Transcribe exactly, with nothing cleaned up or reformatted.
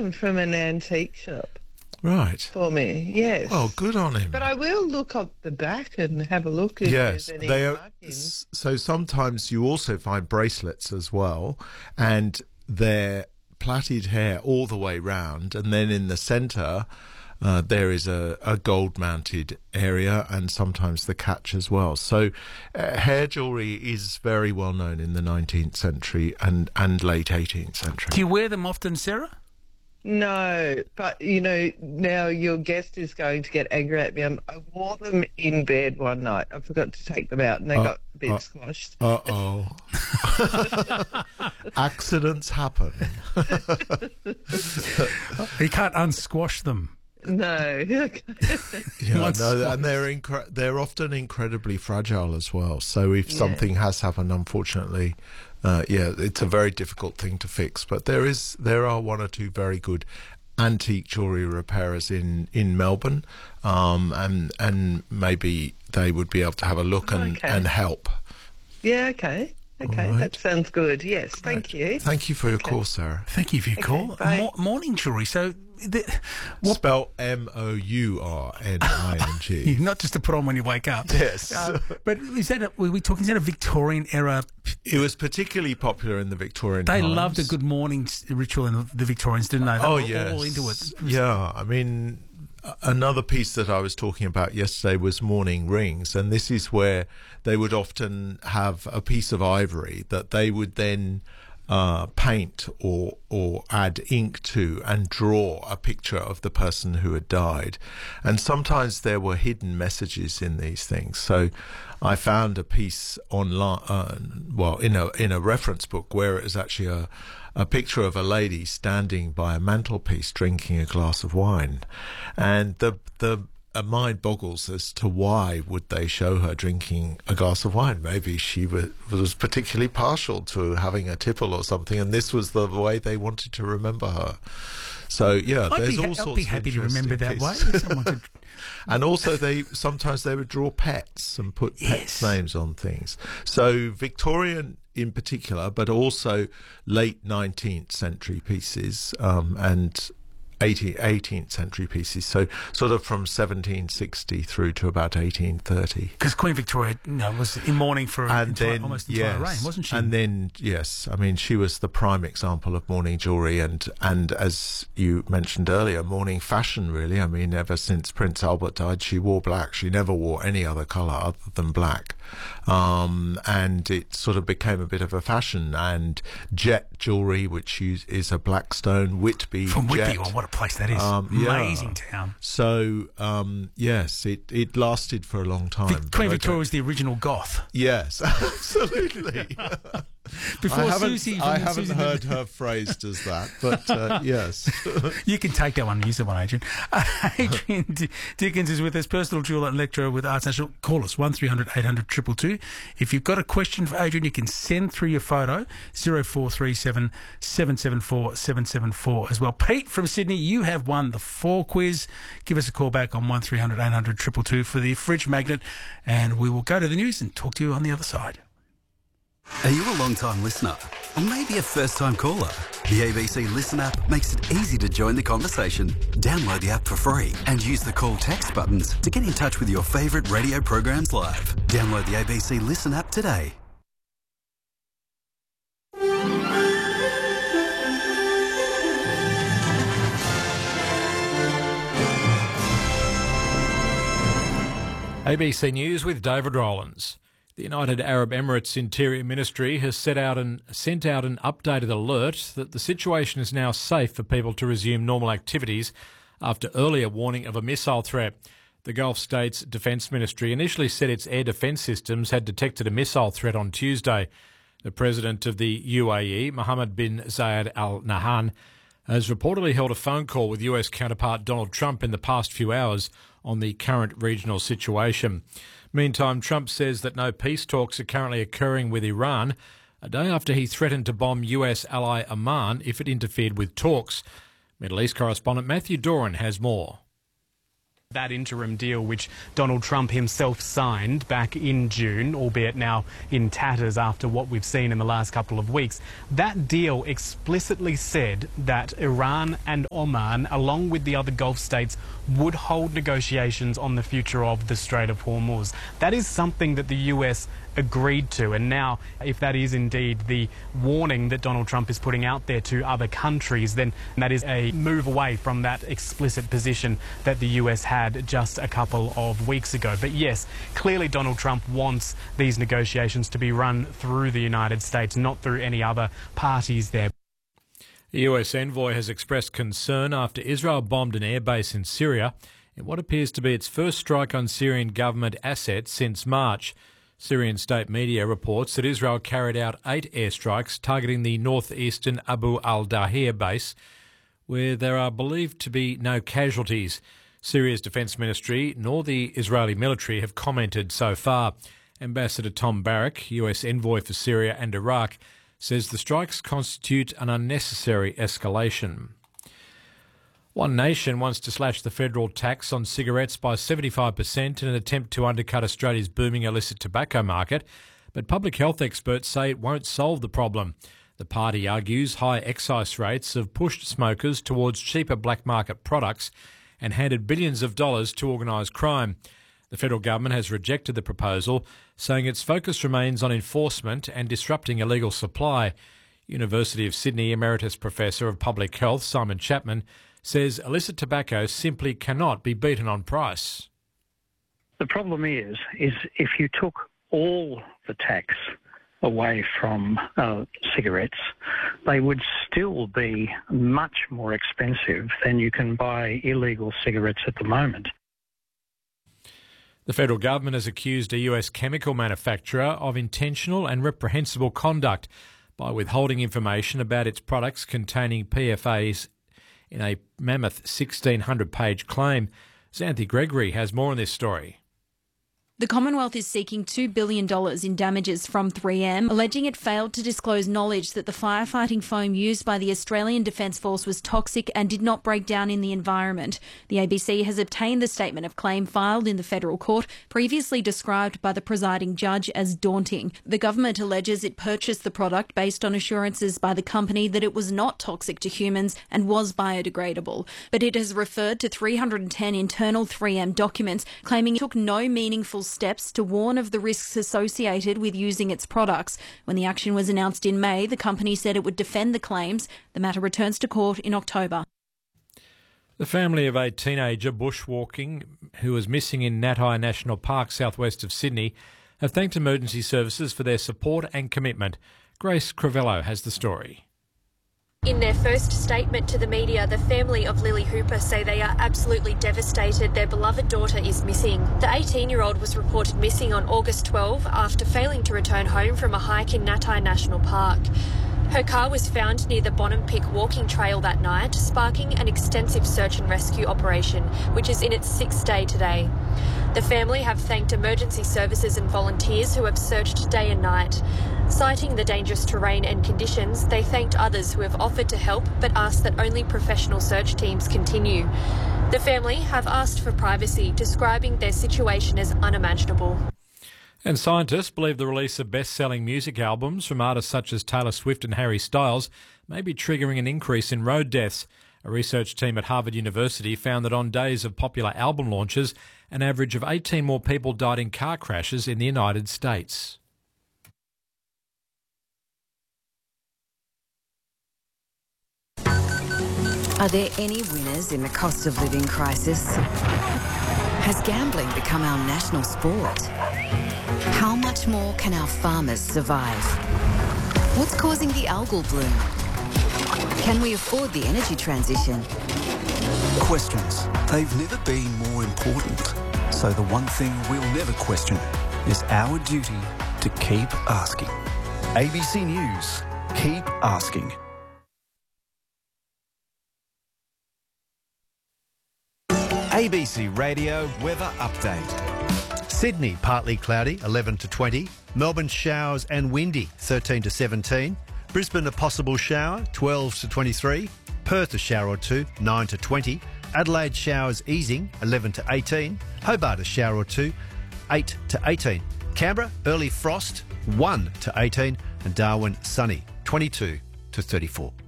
them from an antique shop Right. for me, yes. Oh, good on him. But I will look up the back and have a look if Yes, there's any they are. markings. So sometimes you also find bracelets as well, and they're plaited hair all the way round, and then in the centre uh, there is a, a gold-mounted area, and sometimes the catch as well. So uh, hair jewellery is very well known in the nineteenth century and, and late eighteenth century. Do you wear them often, Sarah? No, but, you know, now your guest is going to get angry at me. Um, I wore them in bed one night. I forgot to take them out and they Uh, got a bit uh, squashed. Uh-oh. Accidents happen. You can't unsquash them. No. Yeah, Once- no, and they're incre- they're often incredibly fragile as well. So if Yeah. something has happened, unfortunately, uh, yeah, it's a very difficult thing to fix. But there is there are one or two very good antique jewellery repairers in in Melbourne, um, and and maybe they would be able to have a look and, Okay. and help. Yeah, okay. Okay, All right. that sounds good. Yes, thank you. Thank you for your call, Sarah. Thank you for your call. bye. Mo- morning jewellery. So, the, what, Spell M O U R N I N G. not just to put on when you wake up. Yes. Uh, but is that a, were we talking? Is that a Victorian era? It was particularly popular in the Victorian They times. loved a good morning s- ritual in the, the Victorians, didn't they? They Oh, were yes. all into it. Yeah, I mean, a- another piece that I was talking about yesterday was mourning rings, and this is where they would often have a piece of ivory that they would then uh, paint or or add ink to and draw a picture of the person who had died. And sometimes there were hidden messages in these things. So I found a piece online, uh, well, in a in a reference book where it was actually a a picture of a lady standing by a mantelpiece drinking a glass of wine, and the the uh, mind boggles as to why would they show her drinking a glass of wine. Maybe she was, was particularly partial to having a tipple or something, and this was the way they wanted to remember her. So yeah, I'd there's be, all ha- sorts I'd be of happy to interesting remember that way. pieces. Someone could, And also, they sometimes they would draw pets and put pets' Yes. names on things. So Victorian in particular, but also late nineteenth century pieces um, and eighteenth century pieces. So sort of from seventeen sixty through to about eighteen thirty. because Queen Victoria, you know, was in mourning for And entire, then, almost entire yes, reign, wasn't she? And then, yes, I mean, she was the prime example of mourning jewellery and, and as you mentioned earlier, mourning fashion, really. I mean, ever since Prince Albert died, she wore black. She never wore any other colour other than black. Um, and it sort of became a bit of a fashion. And jet jewellery, which is, is a black stone, Whitby From Whitby, jet. oh, what a place that is. Um, yeah. Amazing town. So, um, yes, it, it lasted for a long time. Vic- Queen But I Victoria don't- was the original goth. Yes, absolutely. Before I haven't, Susie, from I the haven't Susie heard her phrased as that, but uh, yes. You can take that one and use that one, Adrian. Uh, Adrian D- Dickens is with us, personal jeweller and lecturer with Arts National. Call us, one three hundred eight hundred two two two. If you've got a question for Adrian, you can send through your photo, zero four three seven seven seven four seven seven four as well. Pete from Sydney, you have won the four quiz. Give us a call back on one three hundred eight hundred two two two for the fridge magnet, and we will go to the news and talk to you on the other side. Are you a long-time listener? Or maybe a first-time caller? The A B C Listen app makes it easy to join the conversation. Download the app for free and use the call text buttons to get in touch with your favourite radio programs live. Download the A B C Listen app today. A B C News with David Rowlands. The United Arab Emirates Interior Ministry has set out an, sent out an updated alert that the situation is now safe for people to resume normal activities after earlier warning of a missile threat. The Gulf States Defence Ministry initially said its air defence systems had detected a missile threat on Tuesday. The President of the U A E, Mohammed bin Zayed Al Nahyan, has reportedly held a phone call with U S counterpart Donald Trump in the past few hours on the current regional situation. Meantime, Trump says that no peace talks are currently occurring with Iran, a day after he threatened to bomb U S ally Oman if it interfered with talks. Middle East correspondent Matthew Doran has more. That interim deal, which Donald Trump himself signed back in June, albeit now in tatters after what we've seen in the last couple of weeks, that deal explicitly said that Iran and Oman, along with the other Gulf states, would hold negotiations on the future of the Strait of Hormuz. That is something that the U S agreed to, and now if that is indeed the warning that Donald Trump is putting out there to other countries, then that is a move away from that explicit position that the U S had just a couple of weeks ago. But yes, clearly Donald Trump wants these negotiations to be run through the United States, not through any other parties there. The U S envoy has expressed concern after Israel bombed an airbase in Syria in what appears to be its first strike on Syrian government assets since March. Syrian state media reports that Israel carried out eight airstrikes targeting the northeastern Abu al-Dahir base, where there are believed to be no casualties. Syria's defence ministry nor the Israeli military have commented so far. Ambassador Tom Barrack, U S envoy for Syria and Iraq, says the strikes constitute an unnecessary escalation. One Nation wants to slash the federal tax on cigarettes by seventy-five percent in an attempt to undercut Australia's booming illicit tobacco market, but public health experts say it won't solve the problem. The party argues high excise rates have pushed smokers towards cheaper black market products and handed billions of dollars to organised crime. The federal government has rejected the proposal, saying its focus remains on enforcement and disrupting illegal supply. University of Sydney Emeritus Professor of Public Health Simon Chapman says illicit tobacco simply cannot be beaten on price. The problem is, is if you took all the tax away from uh, cigarettes, they would still be much more expensive than you can buy illegal cigarettes at the moment. The federal government has accused a U S chemical manufacturer of intentional and reprehensible conduct by withholding information about its products containing P F As in a mammoth sixteen hundred page claim. Xanthi Gregory has more on this story. The Commonwealth is seeking two billion dollars in damages from three M, alleging it failed to disclose knowledge that the firefighting foam used by the Australian Defence Force was toxic and did not break down in the environment. The A B C has obtained the statement of claim filed in the federal court, previously described by the presiding judge as daunting. The government alleges it purchased the product based on assurances by the company that it was not toxic to humans and was biodegradable. But it has referred to three hundred ten internal three M documents, claiming it took no meaningful steps to warn of the risks associated with using its products. When the action was announced in May, the company said it would defend the claims. The matter returns to court in October. The family of a teenager bushwalking who was missing in Natai National Park southwest of Sydney have thanked emergency services for their support and commitment. Grace Crivello has the story. In their first statement to the media, the family of Lily Hooper say they are absolutely devastated their beloved daughter is missing. The eighteen-year-old was reported missing on August twelfth after failing to return home from a hike in Natai National Park. Her car was found near the Bonham-Pick walking trail that night, sparking an extensive search and rescue operation, which is in its sixth day today. The family have thanked emergency services and volunteers who have searched day and night. Citing the dangerous terrain and conditions, they thanked others who have offered to help but asked that only professional search teams continue. The family have asked for privacy, describing their situation as unimaginable. And scientists believe the release of best-selling music albums from artists such as Taylor Swift and Harry Styles may be triggering an increase in road deaths. A research team at Harvard University found that on days of popular album launches, an average of eighteen more people died in car crashes in the United States. Are there any winners in the cost of living crisis? Has gambling become our national sport? How much more can our farmers survive? What's causing the algal bloom? Can we afford the energy transition? Questions. They've never been more important. So the one thing we'll never question is our duty to keep asking. A B C News. Keep asking. A B C Radio Weather Update. Sydney, partly cloudy, eleven to twenty. Melbourne, showers and windy, thirteen to seventeen. Brisbane, a possible shower, twelve to twenty-three. Perth, a shower or two, nine to twenty. Adelaide showers easing, eleven to eighteen. Hobart a shower or two, eight to eighteen. Canberra, early frost, one to eighteen. And Darwin, sunny, twenty-two to thirty-four.